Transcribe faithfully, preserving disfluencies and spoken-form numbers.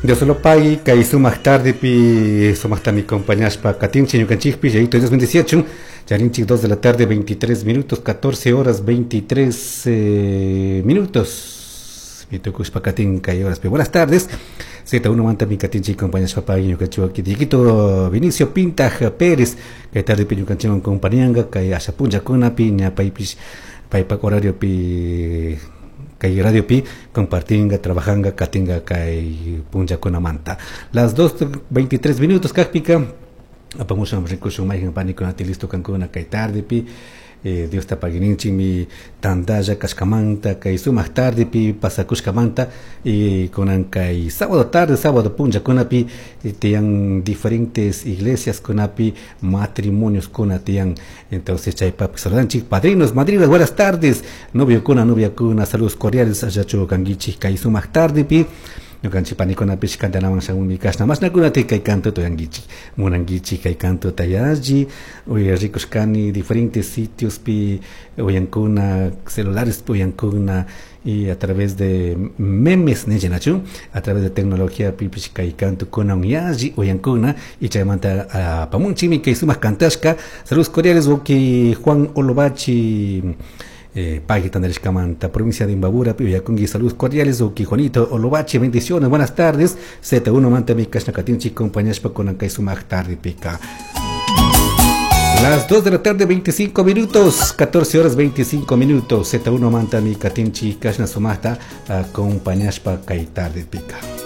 Dios lo pague, que hizo más tarde, pi, somos también compañías para Catinchi, Yucanchikpi, ya dos mil dieciocho, Yarinchi, dos de la tarde, veintitrés minutos, catorce horas, veintitrés eh, minutos. Mi tocus para Catinca y horas, buenas tardes. Z uno manta mi Catinchi, compañías para Yucanchu, aquí, Diquito, Vinicio Pintaj Pérez, que tarde, pi, Yucanchu, compañía, que haya punja con una piña, paipis, paipa horario, pi. Kay Radio Pi, compartinga, trabajanga, katinga, kay punja con amanta. Las dos veintitrés minutos, Kakpika, apamos a recurso más en pánico, natilisto cancuna, kay tarde pi, eh, Dios tapagininchi, mi tandaya, cascamanta, kay sumas tarde pi, pasacushcamanta, y con kay sábado tarde, sábado punja con api, tean diferentes iglesias con api, matrimonios con atian, entonces chay papi, saludanchi, padrinos, madrinas, buenas tardes, novio cuna, novia cuna, saludos cordiales, ayacho kangichi, kay sumas tarde pi, yo canchi pánico na pichi canta na mansa un mi casa más na kuna te kai canto to yangichi munangichi kai canto tayaji oye ricos cani diferentes sitios pi oyancuna celulares oyancuna y a través de memes nejenachu a través de tecnología pi pichi kai canto con un yaji oyancuna y chaimanta a pamunchimi kai sumas cantashka saludos cordiales oki Juan Olobachi Eh, Paguitan del Escamanta, provincia de Imbabura, Piyakungi, saludos cordiales, o Quijonito, Olobache, bendiciones, buenas tardes, Z uno Manta, mi Kashnakatinchi, compañías con Ankaisumag, tarde pica. Las dos de la tarde, veinticinco minutos, catorce horas, veinticinco minutos, Z uno Manta, mi Katinchi, Kashnasumagta, compañías para tarde pica.